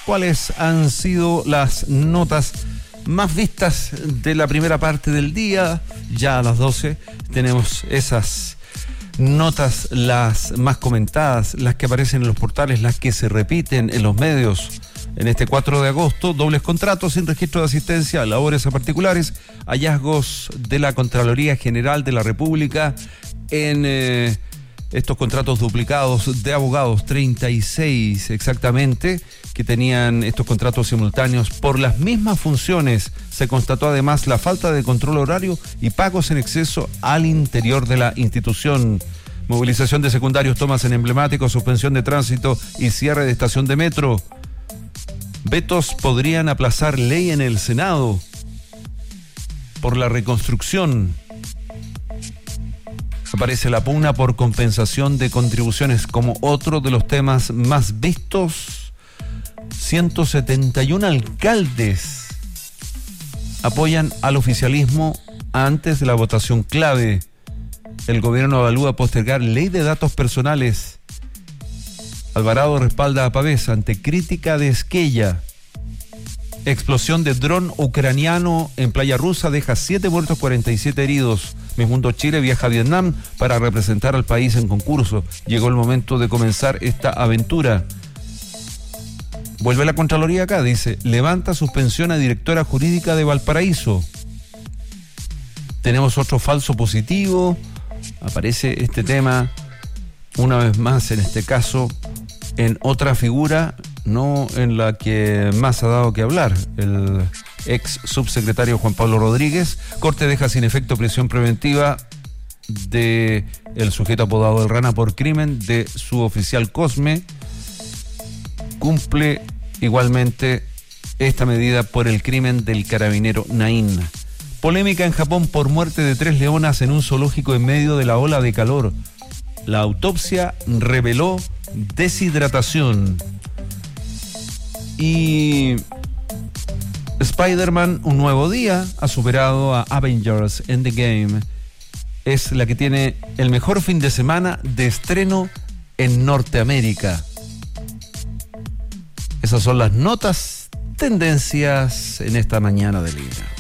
cuáles han sido las notas más vistas de la primera parte del día. Ya a las 12 tenemos esas notas, las más comentadas, las que aparecen en los portales, las que se repiten en los medios. En este 4 de agosto, dobles contratos sin registro de asistencia, labores a particulares, hallazgos de la Contraloría General de la República en estos contratos duplicados de abogados, 36 exactamente, que tenían estos contratos simultáneos por las mismas funciones. Se constató además la falta de control horario y pagos en exceso al interior de la institución. Movilización de secundarios, tomas en emblemáticos, suspensión de tránsito y cierre de estación de metro. Vetos podrían aplazar ley en el Senado por la reconstrucción. Aparece la pugna por compensación de contribuciones como otro de los temas más vistos. 171 alcaldes apoyan al oficialismo antes de la votación clave. El gobierno evalúa postergar ley de datos personales. Alvarado respalda a Pavés ante crítica de Esquella. Explosión de dron ucraniano en Playa Rusa deja 7 muertos, 47 heridos. Miss Mundo Chile viaja a Vietnam para representar al país en concurso. Llegó el momento de comenzar esta aventura. Vuelve la Contraloría acá, dice, levanta suspensión a directora jurídica de Valparaíso. Tenemos otro falso positivo. Aparece este tema una vez más, en este caso, en otra figura, no en la que más ha dado que hablar. El ex subsecretario Juan Pablo Rodríguez. Corte deja sin efecto prisión preventiva de el sujeto apodado El Rana por crimen de su oficial Cosme. Cumple igualmente esta medida por el crimen del carabinero Naín. Polémica en Japón por muerte de 3 leonas en un zoológico en medio de la ola de calor. La autopsia reveló deshidratación. Y Spider-Man, un nuevo día, ha superado a Avengers Endgame. Es la que tiene el mejor fin de semana de estreno en Norteamérica. Esas son las notas, tendencias en esta mañana de Libra.